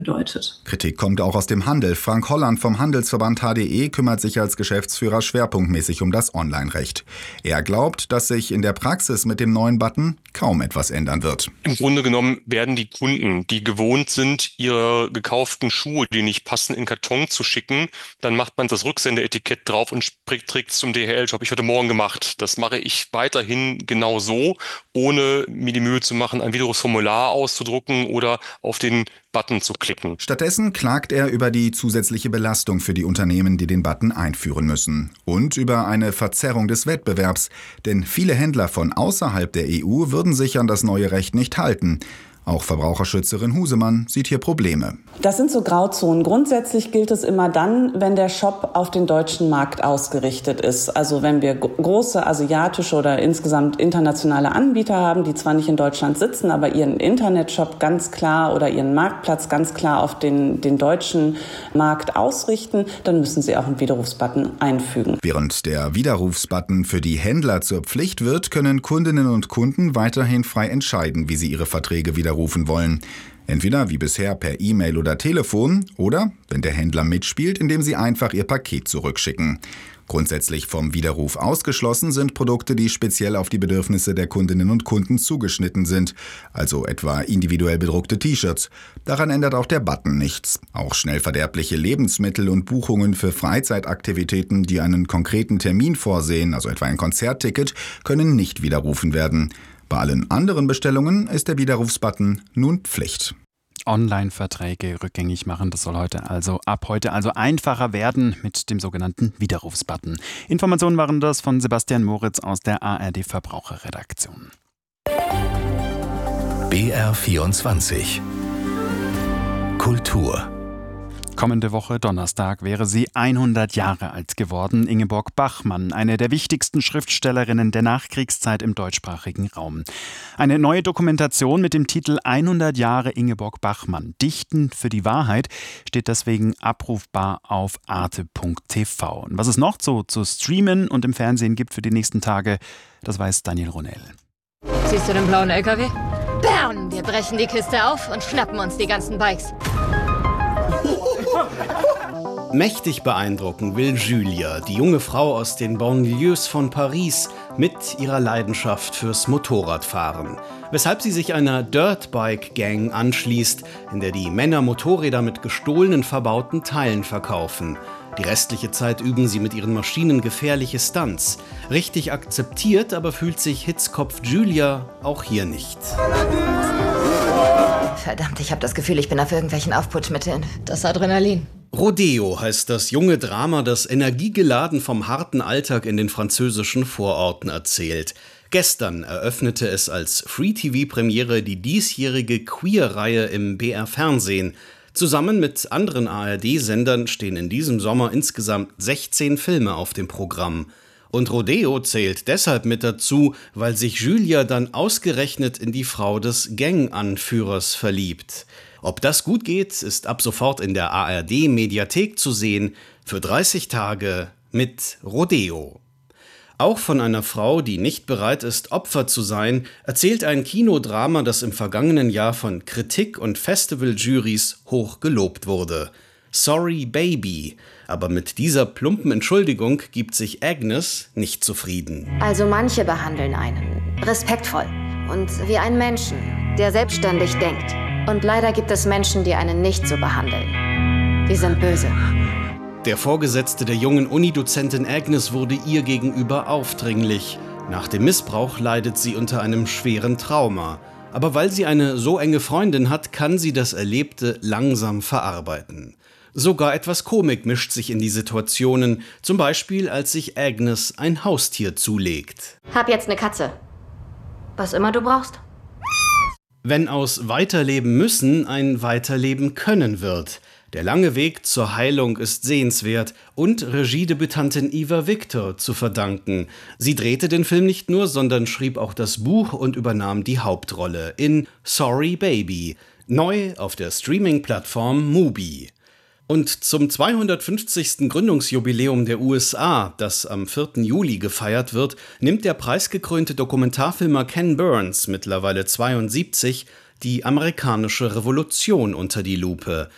bedeutet. Kritik kommt auch aus dem Handel. Frank Holland vom Handelsverband HDE kümmert sich als Geschäftsführer schwerpunktmäßig um das Online-Recht. Er glaubt, dass sich in der Praxis mit dem neuen Button kaum etwas ändern wird. Im Grunde genommen werden die Kunden, die gewohnt sind, ihre gekauften Schuhe, die nicht passen, in Karton zu schicken, dann macht man das Rücksendeetikett drauf und trägt es zum DHL-Shop. Ich heute Morgen gemacht. Das mache ich weiterhin genau so, ohne mir die Mühe zu machen, ein Widerrufsformular auszudrucken oder auf den Button zu klicken. Stattdessen klagt er über die zusätzliche Belastung für die Unternehmen, die den Button einführen müssen. Und über eine Verzerrung des Wettbewerbs. Denn viele Händler von außerhalb der EU würden sich an das neue Recht nicht halten. Auch Verbraucherschützerin Husemann sieht hier Probleme. Das sind so Grauzonen. Grundsätzlich gilt es immer dann, wenn der Shop auf den deutschen Markt ausgerichtet ist. Also wenn wir große asiatische oder insgesamt internationale Anbieter haben, die zwar nicht in Deutschland sitzen, aber ihren Internetshop ganz klar oder ihren Marktplatz ganz klar auf den deutschen Markt ausrichten, dann müssen sie auch einen Widerrufsbutton einfügen. Während der Widerrufsbutton für die Händler zur Pflicht wird, können Kundinnen und Kunden weiterhin frei entscheiden, wie sie ihre Verträge widerrufen wollen. Entweder wie bisher per E-Mail oder Telefon oder, wenn der Händler mitspielt, indem sie einfach ihr Paket zurückschicken. Grundsätzlich vom Widerruf ausgeschlossen sind Produkte, die speziell auf die Bedürfnisse der Kundinnen und Kunden zugeschnitten sind, also etwa individuell bedruckte T-Shirts. Daran ändert auch der Button nichts. Auch schnell verderbliche Lebensmittel und Buchungen für Freizeitaktivitäten, die einen konkreten Termin vorsehen, also etwa ein Konzertticket, können nicht widerrufen werden. Bei allen anderen Bestellungen ist der Widerrufsbutton nun Pflicht. Online-Verträge rückgängig machen, das soll ab heute einfacher werden mit dem sogenannten Widerrufsbutton. Informationen waren das von Sebastian Moritz aus der ARD Verbraucherredaktion. BR24 Kultur. Kommende Woche Donnerstag wäre sie 100 Jahre alt geworden. Ingeborg Bachmann, eine der wichtigsten Schriftstellerinnen der Nachkriegszeit im deutschsprachigen Raum. Eine neue Dokumentation mit dem Titel 100 Jahre Ingeborg Bachmann. Dichten für die Wahrheit steht deswegen abrufbar auf arte.tv. Und was es noch zu streamen und im Fernsehen gibt für die nächsten Tage, das weiß Daniel Ronell. Siehst du den blauen LKW? Bam! Wir brechen die Kiste auf und schnappen uns die ganzen Bikes. Mächtig beeindrucken will Julia, die junge Frau aus den Banlieues von Paris, mit ihrer Leidenschaft fürs Motorradfahren. Weshalb sie sich einer Dirtbike-Gang anschließt, in der die Männer Motorräder mit gestohlenen verbauten Teilen verkaufen. Die restliche Zeit üben sie mit ihren Maschinen gefährliche Stunts. Richtig akzeptiert aber fühlt sich Hitzkopf Julia auch hier nicht. Verdammt, ich habe das Gefühl, ich bin auf irgendwelchen Aufputschmitteln. Das Adrenalin. Rodeo heißt das junge Drama, das energiegeladen vom harten Alltag in den französischen Vororten erzählt. Gestern eröffnete es als Free-TV-Premiere die diesjährige Queer-Reihe im BR-Fernsehen. Zusammen mit anderen ARD-Sendern stehen in diesem Sommer insgesamt 16 Filme auf dem Programm. Und Rodeo zählt deshalb mit dazu, weil sich Julia dann ausgerechnet in die Frau des Gang-Anführers verliebt. Ob das gut geht, ist ab sofort in der ARD-Mediathek zu sehen, für 30 Tage mit Rodeo. Auch von einer Frau, die nicht bereit ist, Opfer zu sein, erzählt ein Kinodrama, das im vergangenen Jahr von Kritik und Festivaljurys hoch gelobt wurde. Sorry Baby. Aber mit dieser plumpen Entschuldigung gibt sich Agnes nicht zufrieden. Also manche behandeln einen respektvoll und wie einen Menschen, der selbstständig denkt. Und leider gibt es Menschen, die einen nicht so behandeln. Die sind böse. Der Vorgesetzte der jungen Unidozentin Agnes wurde ihr gegenüber aufdringlich. Nach dem Missbrauch leidet sie unter einem schweren Trauma. Aber weil sie eine so enge Freundin hat, kann sie das Erlebte langsam verarbeiten. Sogar etwas Komik mischt sich in die Situationen, zum Beispiel als sich Agnes ein Haustier zulegt. Hab jetzt eine Katze. Was immer du brauchst. Wenn aus Weiterleben müssen ein Weiterleben können wird. Der lange Weg zur Heilung ist sehenswert und Regiedebütantin Eva Victor zu verdanken. Sie drehte den Film nicht nur, sondern schrieb auch das Buch und übernahm die Hauptrolle in Sorry Baby, neu auf der Streaming-Plattform Mubi. Und zum 250. Gründungsjubiläum der USA, das am 4. Juli gefeiert wird, nimmt der preisgekrönte Dokumentarfilmer Ken Burns, mittlerweile 72, die amerikanische Revolution unter die Lupe.